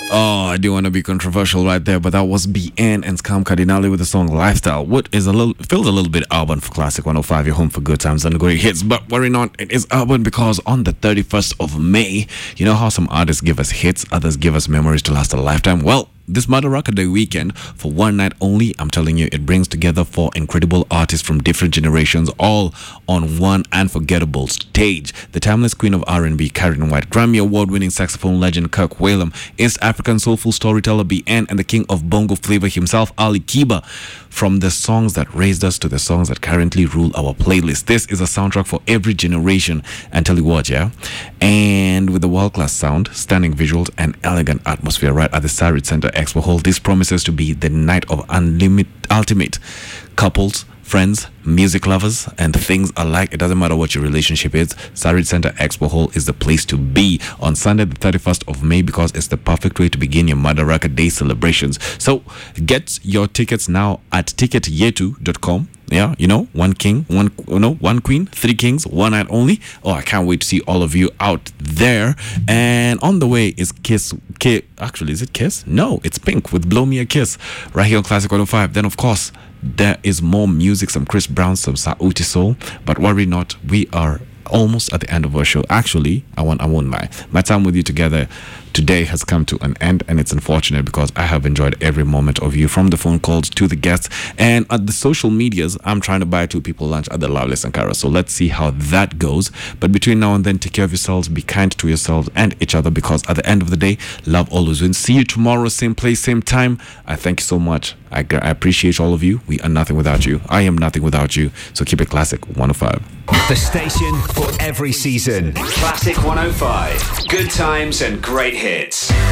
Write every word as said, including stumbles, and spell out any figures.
Oh, I do want to be controversial right there, but that was B N and Scam Cardinale with the song Lifestyle. What is a little, feels a little bit urban for Classic one oh five, your home for good times and great hits. But worry not, it is urban because on the thirty-first of May, you know how some artists give us hits, others give us memories to last a lifetime? Well, this Madaraka Day weekend, for one night only, I'm telling you, it brings together four incredible artists from different generations, all on one unforgettable stage. The timeless queen of R and B, Karen White, Grammy Award-winning saxophone legend Kirk Whalum, East African soulful storyteller B N, and the king of bongo flavor himself, Ali Kiba. From the songs that raised us to the songs that currently rule our playlist, this is a soundtrack for every generation. And tell you what, yeah? And with the world-class sound, stunning visuals, and elegant atmosphere right at the Sarit Center Expo Hall, this promises to be the night of unlimited, ultimate couples, friends, music lovers, and things alike. It doesn't matter what your relationship is. Sarit Center Expo Hall is the place to be on Sunday, the thirty-first of May, because it's the perfect way to begin your Madaraka Day celebrations. So get your tickets now at ticket yetu dot com. Yeah, you know, one king, one you know, one queen, three kings, one night only. Oh, I can't wait to see all of you out there. And on the way is Kiss. K- Actually, is it Kiss? No, it's Pink with Blow Me a Kiss right here on Classic one oh five. Then, of course, there is more music, some Chris Brown, some Sauti Soul. But worry not, we are almost at the end of our show. Actually, I won't, I won't lie. My time with you together today has come to an end, and it's unfortunate because I have enjoyed every moment of you, from the phone calls to the guests. And at the social medias, I'm trying to buy two people lunch at the Lovely Sankara. So let's see how that goes. But between now and then, take care of yourselves, be kind to yourselves and each other, because at the end of the day, love always wins. See you tomorrow, same place, same time. I thank you so much. I, I appreciate all of you. We are nothing without you. I am nothing without you. So keep it Classic one oh five. The station for every season. Classic one oh five. Good times and great hits.